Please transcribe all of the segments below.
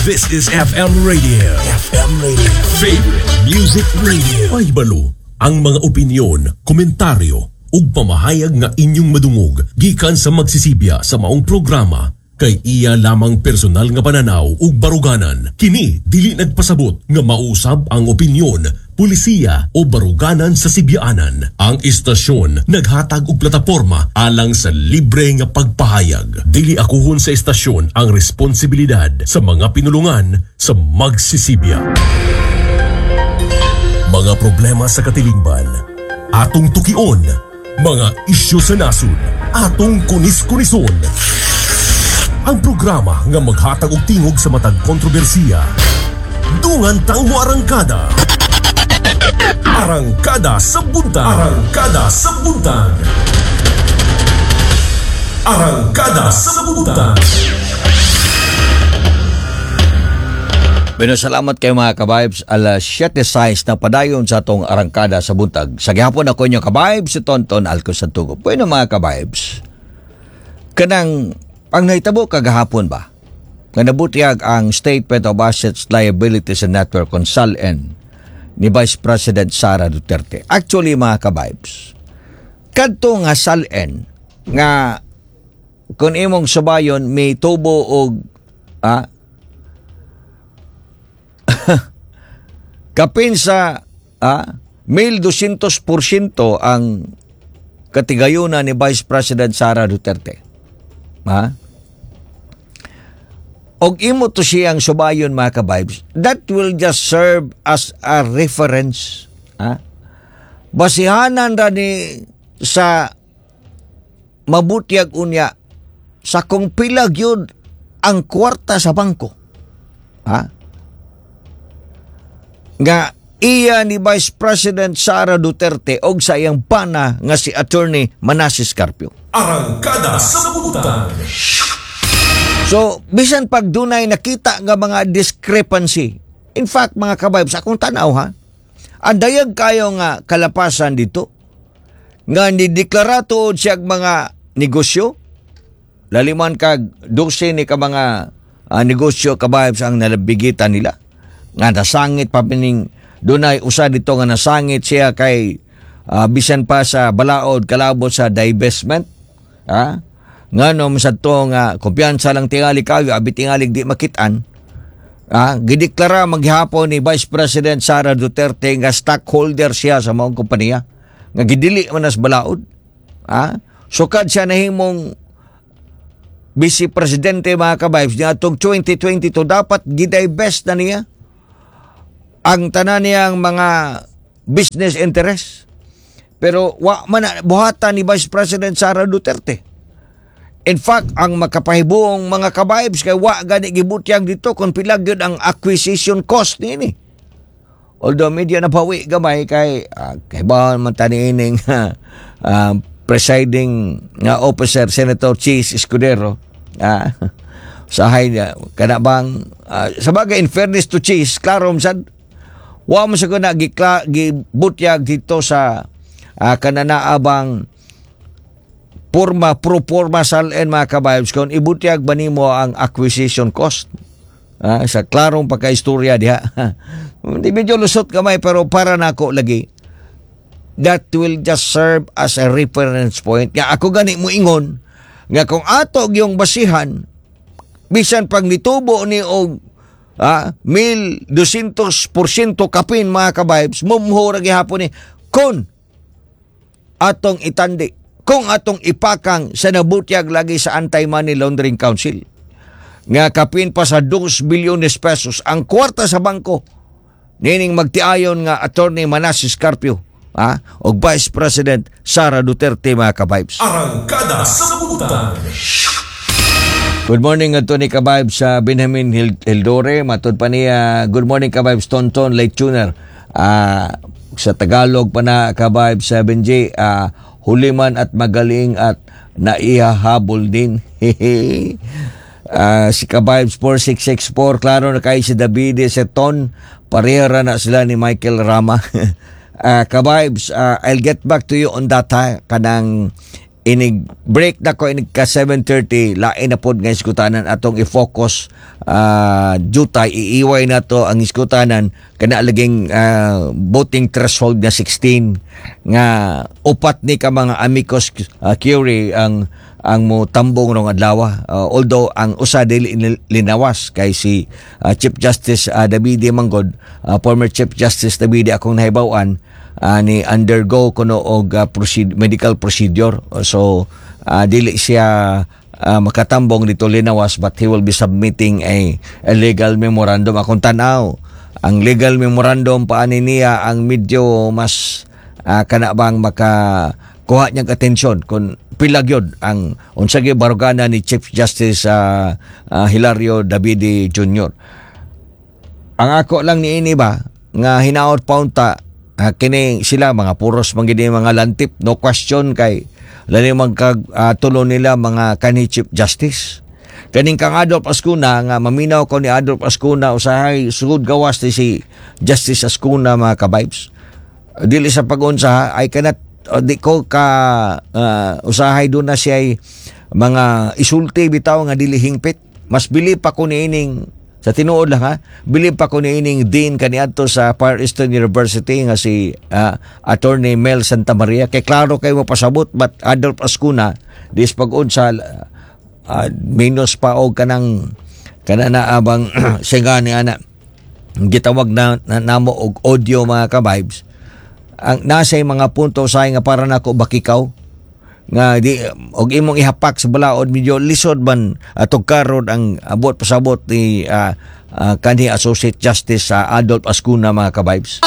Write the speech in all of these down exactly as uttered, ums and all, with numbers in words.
This is F M Radio. F M Radio. Favorite Music Radio. Pahibalo ang mga opinyon, komentaryo ug pamahayag nga inyong madungog gikan sa magsisibya sa maong programa kay iya lamang personal nga pananaw ug baruganan. Kini dili nagpasabot nga mausab ang opinyon, pulisiya o baruganan sa sibyaanan. Ang istasyon naghatag og plataporma alang sa libre nga pagpahayag. Dili akuhon sa istasyon ang responsibilidad sa mga pinulungan sa magsisibya. Mga problema sa katilingban, atong tukion. Mga isyu sa nasod, atong kunis-kunison. Ang programa nga maghatag og tingog sa matag kontrobersiya. Dungan tang mo arangkada. Arangkada sa buntag. Arangkada sa buntag. Arangkada sa buntag. Bueno, salamat kayo mga kabibes. Alas siyete sais na padayon sa atong arangkada sa buntag. Sa gihapon ako inyo kabibes, si Tonton Alco Santugo. Bueno mga kabibes, kanang ang nahitabo kagahapon ba? Nga nabutiag ang Statement of Assets, Liabilities and Network on S A L N ni Vice President Sara Duterte. Actually mga kabibes, kadto nga S A L N nga kung imong subayon may tubo og ah, kapin sa ah, mil dosyentos porsyento ang katigayunan ni Vice President Sara Duterte. Ha? Og imo to siyang subayon mga kabibes, that will just serve as a reference. Ha? Basihanan ra ni sa mabutiag unya sa kung pila gyud ang kwarta sa bangko. Ha? Nga iya ni Vice President Sara Duterte og sa iyang pana nga si Attorney Manasseh Carpio. Arangkada sa buntag. So, bisan pag dunay nakita nga mga discrepancy. In fact, mga kabibes, akong tanaw ha, ang dayag kayo nga kalapasan dito, nga nideklara tuod siya mga negosyo, laliman kag dose ni ka mga uh, negosyo kabibes ang nalabigitan nila, nga nasangit pa pining dunay usa dito nga nasangit siya kay uh, bisan pa sa balaod kalabot sa divestment, ha? Nga no, sa to nga, kumpiyansa lang tingali kayo, abi tingalig di makitaan, ah, gideklara maghapon ni Vice President Sara Duterte nga stockholder siya sa mga kompanya, nga gidili man as balaod. Ah, sukad siya nahimong Vice Presidente mga kabibes, niya itong twenty twenty-two dapat gidivest na niya ang tanan niyang mga business interest. Pero wa man buhatan ni Vice President Sara Duterte. In fact, ang makapahibuong mga kabibes kay wa gani gibutyag dito kung pila gyud ang acquisition cost nini. Although medyo nabawi gamay kay uh, kay ba man tani ining uh, presiding nga uh, officer Senator Cheese Escudero. Uh, sahay niya kana bang uh, sa bagay in fairness to Cheese, klaro sad wa mo sa kuna gibutyag dito sa uh, kananaabang Porma, pro forma S A L N mga kabibes, kung ibutyag ba nimo ang acquisition cost? Ah, sa klarong pagka-istorya diha. Hindi medyo lusot kamay, pero para nako lagi, that will just serve as a reference point. Nga ako gani mo ingon, nga kung ato yung basihan, bisan pag nitubo ni og ah, mil dosyentos porsyento kapin mga kabibes, mumhura gihapon ni, kung atong itandi, kung atong ipakang sa nabutyag lagi sa Anti-Money Laundering Council, nga kapin pa sa two bilyones pesos ang kwarta sa bangko, nining magtiayon nga Attorney Manasseh Carpio, ha? O Vice President Sara Duterte mga kabibes. Arangkada sa buntag. Good morning, Attorney kabibes sa Benjamin Hildore. Matod pa niya, good morning kabibes Tonton Late Tuner. Uh, sa Tagalog pa na kabibes seven J, ah, uh, huliman at magaling at naihahabol din. uh, si Kabibes four six six four, klaro na kayo si Davide Seton, parehara na sila ni Michael Rama. uh, Kabibes, uh, I'll get back to you on that ha, kanang inig break na ko inig ka seven thirty lain na pod nga iskutanan atong i-focus uh, jutay iiway na to ang iskutanan kana laging uh, voting threshold na sixteen nga upat ni ka mga amicus uh, curiae ang ang mo tambong rong adlaw uh, although ang usa dili linawas kay si uh, Chief Justice uh, Davide Manggod uh, former Chief Justice Davide akong nahibaw-an uh, ni undergo kuno og uh, proced- medical procedure so uh, dili siya uh, makatambong dito linawas but he will be submitting a, a legal memorandum akong tan-aw ang legal memorandum paani niya ang medyo mas uh, kana bang maka kuha niyang atensyon kung pila gyud ang unsa gyud barugana ni Chief Justice uh, uh, Hilario Davide Junior Ang ako lang ni ini ba nga hinaot paunta uh, kini sila mga puros man gid mga lantip no question kay lani magkag uh, tulo nila mga kanhi Chief Justice kaning kang Adolf Ascuna nga maminaw ko ni Adolf Ascuna usahay sugod gawas ni si Justice Ascuna mga ka-vibes dili sa pag-unsa ay kanat o di ko ka uh, usahay doon na siya ay mga isulti bitaw nga dili hingpit mas bilib pa ko niining sa tinuod lang ha bilib pa ko niining dean kaniadto sa Far Eastern University nga si uh, Attorney Mel Santa Maria kay klaro kay mo pasabot but Adolf Ascuna dis pag-unsa uh, minus pa og kanang kana na abang singa ni ana gitawag na, na namo og audio mga ka-vibes ang nasa mga punto sa nga para nako bakikaw nga di og imong ihapak sa balaod medyo lisod man atog karon ang abot pasabot ni uh, uh, kanhi Associate Justice sa uh, Adolf Ascuna mga ka-vibes.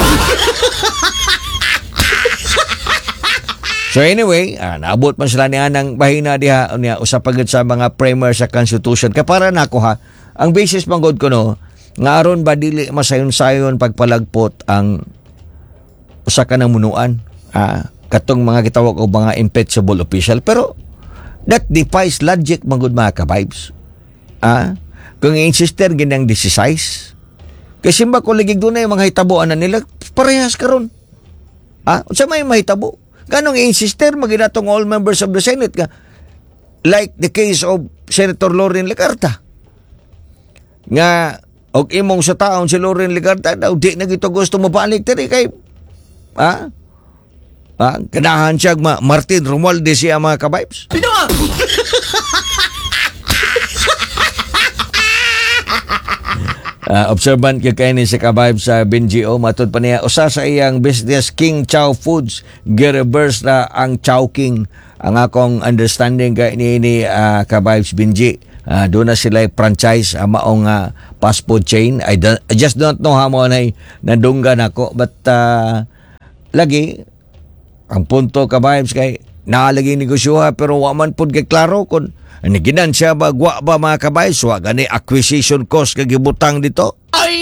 So anyway, uh, naabot man sila niya ng bahina diha niya usapagod sa mga primer sa Constitution kay para nako ha ang basis manggod ko no nga aron ba dili masayon-sayon pagpalagpot ang usa ka ng munuan ah, katong mga gitawag o mga impeachable official pero that defies logic manggod mga ka-vibes ah, kung insister ginang disisize kasi ba ko ligig doon na yung mga hitaboan na nila parehas karon ah, unsa may mahitabo ganong insister maginatong all members of the Senate ka like the case of Senator Loren Legarda nga og imong sa taon si Loren Legarda daw di na gito gusto mabalik tiri kay ha? Ha? Kanahan siya ma Martin Romualdez siya mga ka-vibes. uh, observant kay kayo ni si ka-vibes sa Benji O. Matod pa niya, usa sa iyang business King Chow Foods, gi-reverse na ang Chowking. Ang akong understanding kay ni, ni uh, ka-vibes Benji. Uh, doon na sila franchise uh, maong uh, fast food chain. I, I just don't know how mo na nadunggan ako but uh, lagi ang punto ka-vibes kay naalagi negosyoha pero wa man pud kay klaro kun niginan siya ba gwa ba mga ka-vibes wa gani acquisition cost kay gibutang dito ay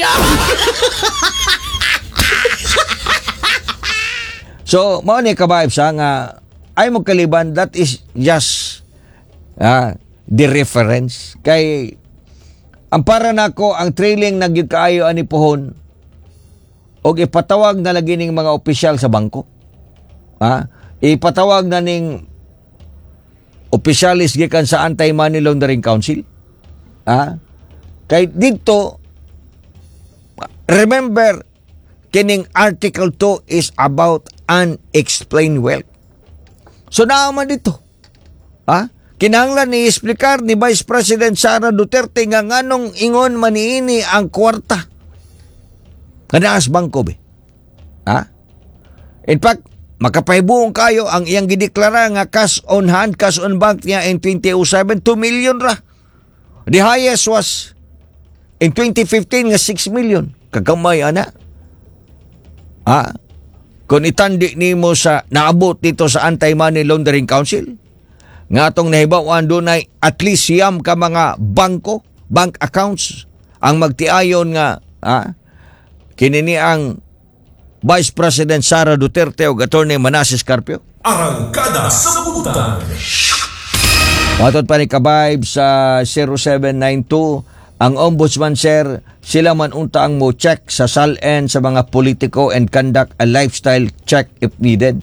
so mao ni ka-vibes nga ay mo kaliban that is just uh, the reference kay ang para nako ang trailing na gyud kaayo ani pohon og ipatawag na lagi ning mga opisyal sa bangko. Ha? Ipatawag na ning opisyalis gikan sa Anti-Money Laundering Council. Ha? Kay dito remember kining Article two is about unexplained wealth. So naman dito. Ha? Kinahanglan ni explicar ni Vice President Sara Duterte nga nganong ingon maniini ang kwarta kanaas bangko be. Ha? In fact, makapahibuong kayo ang iyang gideklara nga cash on hand, cash on bank niya in twenty oh seven, two million ra. The highest was in twenty fifteen nga six million. Kagamay ana. Ha? Kung itandi nimo sa naabot dito sa Anti-Money Laundering Council, nga atong nahibawan dunay at least siyam ka mga bangko, bank accounts ang magtiayon nga ha? Kinini ang Vice President Sara Duterte o Attorney Manasseh Carpio. Arangkada sa Bubutan. Matod pa ni ka-vibe sa zero seven nine two, ang Ombudsman Sir, sila man unta ang mo check sa S A L N sa mga politiko and conduct a lifestyle check if needed.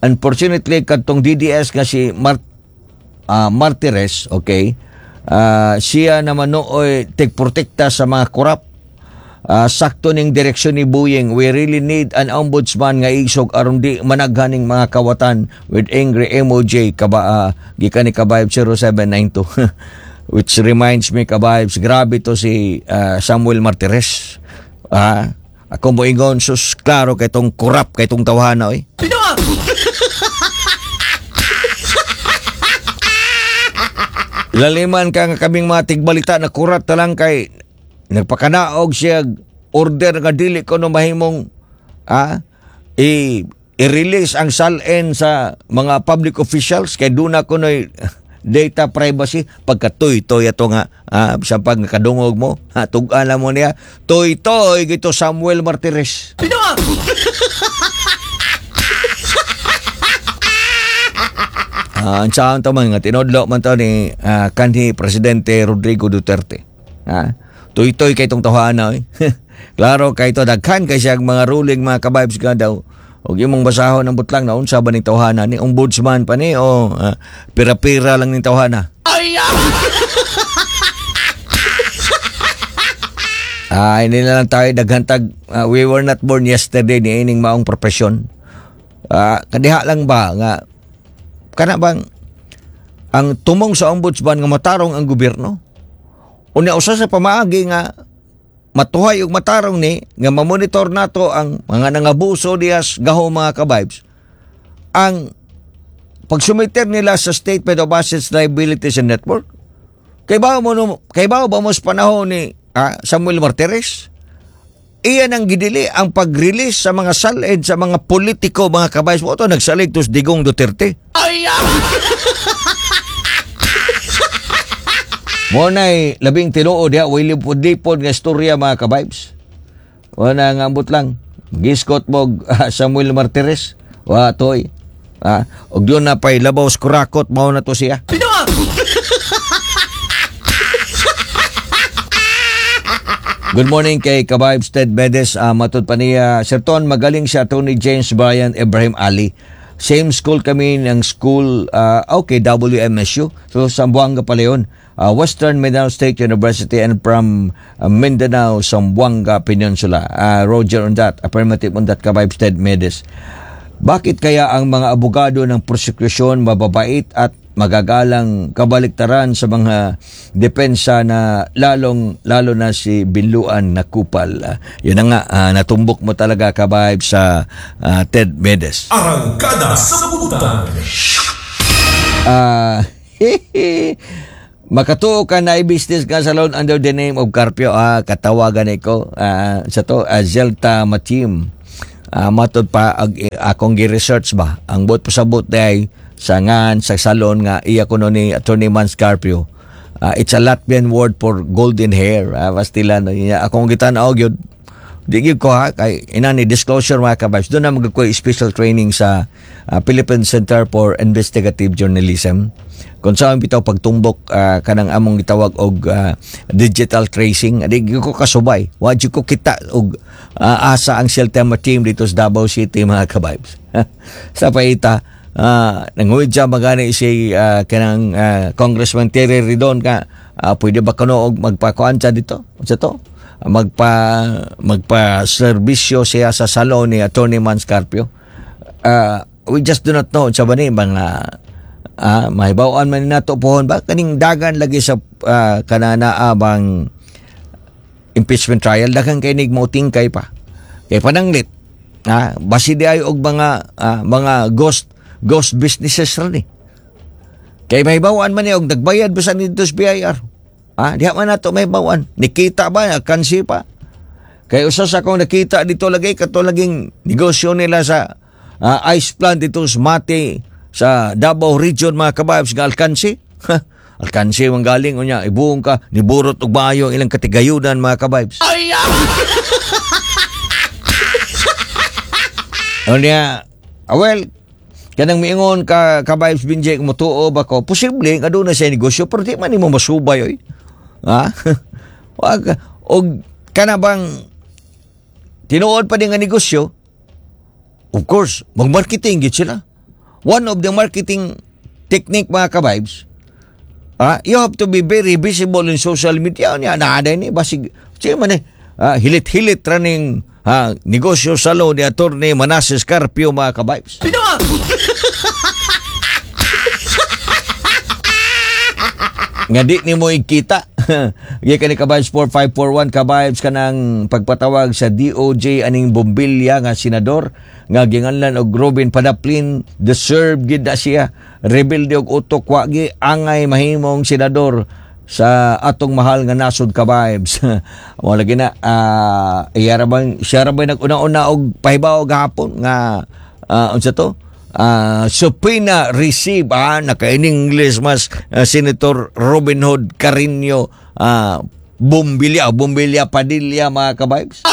unfortunately katong D D S nga si Mart uh, Martires, okay, uh, siya naman nooy tigprotekta sa mga korap. Uh, sakto ning direksyon ni Buying, we really need an ombudsman nga isog aron di managhaning mga kawatan with angry emoji kaba uh, gikan ni Kabayb zero seven nine two. Which reminds me, Kabayb, grabe to si uh, Samuel Martires. Ah, uh, ako mo ingon, sus, klaro kay tong korap kay tong tawhana oy. Laliman ka nga kaming mga tigbalita na kurat na lang kay nagpakanaog siya order nga dili ko no mahimong ah, i i-release ang salen sa mga public officials kay duna ko no data privacy pagkatoy-toy ato nga ah, sa pag nakadungog mo ha, tug-ala mo niya toy-toy gito Samuel Martires. Ah, ang saan taman nga tinodlo man to ni uh, kanhi Presidente Rodrigo Duterte. Ha? Toy-toy kay tong tawhana eh. Klaro kay to daghan kay siya mga ruling mga kabibes ka daw. Og imong basahon ng butlang na unsa ba ning tawhana ni ombudsman pa ni o uh, pira-pira lang ning tawhana. Ay! Ah, ini na lang tayo daghantag uh, we were not born yesterday ni ining maong profesyon. Ah, kadiha lang ba nga kana bang ang tumong sa ombudsman nga matarong ang gobyerno? Unya usa sa pamaagi nga matuhay ug matarong ni nga mamonitor nato ang mga nangabuso diyas gaho mga kabibes. Ang pagsumiter nila sa Statement of Assets, Liabilities and Network. Kay ba mo no, kay ba ba mo sa panahon ni ah, Samuel Martires? Iyan ang gidili ang pag-release sa mga saled sa mga politiko mga kabibes mo to nagsalig tos Digong Duterte. Ay! Mo na'y labing tinuod ya, way lipod-lipod nga istorya mga kabibes. Wala nga ambot lang. Giskot mo uh, Samuel Martires. Wa toy. Ah, og yun na pa'y labaw skurakot mao na to siya. Good morning kay Kabibes Ted Medes. Uh, matod pa niya, Sir Ton, magaling siya Tony James Bryan Ibrahim Ali. Same school kami ng school, uh, okay, W M S U. So, Zamboanga pala yun. Uh, Western Mindanao State University and from uh, Mindanao, Zamboanga Peninsula. Uh, Roger on that. Affirmative on that, Kabibes Ted Medes. Bakit kaya ang mga abogado ng prosecution mababait at magagalang kabaliktaran sa mga depensa na lalong lalo na si Binluan na kupal? Uh, yun na nga, uh, natumbok mo talaga Kabibes sa uh, Ted Medes. Arangkada sa Butan. Ah, uh, makatuo ka na i-business ka sa loan under the name of Carpio. Ah, katawagan ko. Ah, sa to, uh, Zelta Machim. Ah, matod pa ag, akong gi-research ba. Ang bot pasabot day sa ngan sa salon nga iya kuno ni Attorney Mans Carpio. Uh, it's a Latvian word for golden hair. Uh, Pastilan. Uh, akong gitan-og yun. Di ko ha, kay inani disclosure mga kabibes. Doon na magkuha special training sa uh, Philippine Center for Investigative Journalism. Kung saan bitaw pagtumbok uh, kanang among gitawag og uh, digital tracing. Di ko kasubay. Wa ko kita og uh, asa ang Seltema team dito sa Davao City mga kabibes. Sa paita, uh, nanguwid siya magani si uh, kanang uh, Congressman Terry Ridon ka, uh, pwede ba kano og magpakuan siya dito? Sa to? magpa magpa serbisyo siya sa salon ni Attorney Mans Carpio. Uh, we just do not know sa ba ni mga uh, mahibawan man nato pohon ba kaning dagan lagi sa uh, kanana abang impeachment trial daghang kay nig mo tingkay pa kay pananglit ha uh, basi di ay og mga uh, mga ghost ghost businesses ra ni kay mahibawan man ni og nagbayad bisan dito sa B I R. Ah, diha man nato may bawan. Nikita ba kansi pa? Kay usa sa akong nakita dito lagi kato laging negosyo nila sa uh, ice plant dito sa Mati sa Davao Region mga kabibes nga alkansi. Alkansi man galing unya ibuong ka niburot og maayo ilang katigayunan mga kabibes. Ay! Unya, well, kanang miingon ka kabibes Binjay mo tuo ba ko posible nga doon na siya negosyo pero di man nimo masubay oy. Ha? Wag og kana bang tinuod pa din nga negosyo? Of course, mag-marketing gid sila. one of the marketing technique mga ka-vibes, ah, you have to be very visible in social media. Niya, naaday ni, basig, siya man eh, ah, hilit-hilit raning ah, negosyo salo ni Atty. Manasseh Carpio mga ka-vibes. Nga di ni mo ikita. Gaya ka ni ka-vibes four five four one ka-vibes ka ng pagpatawag sa D O J aning bombilya nga senador nga ginganlan og Robin Padaplin deserve gid na siya rebelde og utok wa gi angay mahimong senador sa atong mahal nga nasod ka-vibes. Mo lagi na uh, iyara bang siya ra ba nag-una-una og pahibaw gahapon nga uh, unsa to? Uh, subpoena receive ah, naka-in-English mas uh, Senator Robin Hood Carino uh, Bombilya Bombilya Padilla mga ka-vibes.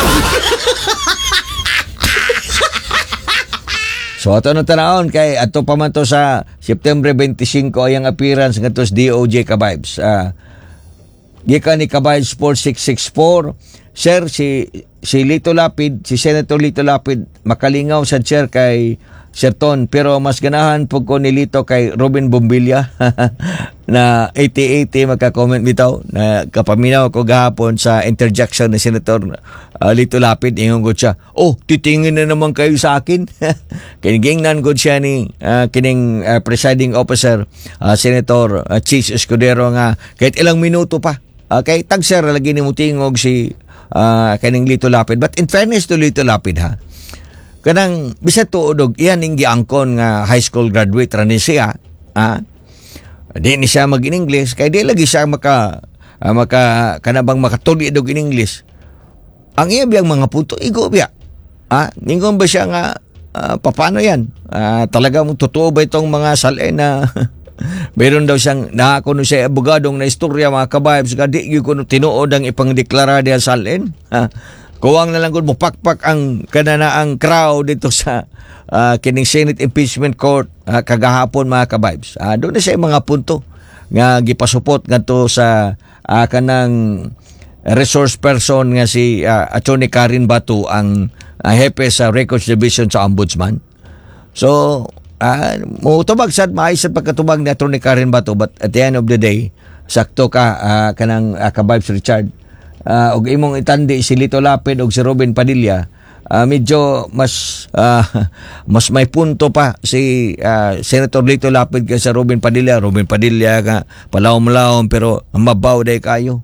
So ato na tanawon kay ato pa man to sa September twenty-five ayang appearance nga to sa D O J ka-vibes. Uh, gikan ni ka-vibes four six six four Sir, si si Lito Lapid, si Senator Lito Lapid makalingaw sa chair kay Serton, pero mas ganahan po ko ni Lito kay Robin Bombilya na eighty eighty magka-comment bitaw na kapaminaw ko gahapon sa interjection ni Senator uh, Lito Lapid. Ingon ko siya, oh, titingin na naman kayo sa akin. Kinigingnan ko siya ni uh, kining uh, presiding officer, uh, Senator uh, Chis Escudero nga kahit ilang minuto pa. Uh, kay tag-sir lagi ni mutingog si uh, kaning Lito Lapid. But in fairness to Lito Lapid ha, kanang bisan tuodog iyan ning giangkon nga high school graduate ra ni siya, ah di ni siya mag in English kay di lagi siya maka uh, maka kanabang makatuli dog in English. Ang iya biyang mga punto igo biya, ah ningon ba siya nga uh, paano yan, uh, talaga mo totoo ba itong mga salin na meron daw siyang nakakuno siya abogadong na istorya mga ka-vibes nga di gyud kuno tinuod ang ipangdeklara diya salin. Ha, kuwang na lang gud mo pakpak ang kananaang crowd dito sa uh, kining Senate Impeachment Court uh, kagahapon mga ka-vibes. Uh, doon na siya mga punto nga gipasupot ngadto sa uh, kanang resource person nga si uh, Atty. Karen Batu ang uh, hepe sa Records Division sa Ombudsman. So Uh, mo tubag sad maayos pagkatubag ni Atty. Karen Batu, but at the end of the day sakto ka uh, kanang uh, ka-vibes Richard uh, og imong itandi si Lito Lapid og si Robin Padilla, uh, medyo mas uh, mas may punto pa si uh, Senator Lito Lapid kaysa Robin Padilla. Robin Padilla nga palawom-lawom pero mabaw day kayo.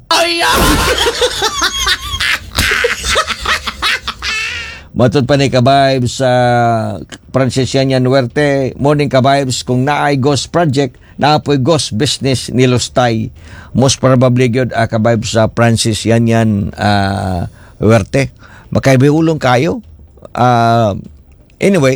Matod pa ni ka-vibes sa uh, Francis Yanyan Huerte, morning ka-vibes, kung naay ghost project, naapoy ghost business ni Lustay. Most probably yun uh, ka-vibes sa uh, Francis Yanyan uh, Huerte. Makaibihulong kayo. Uh, anyway,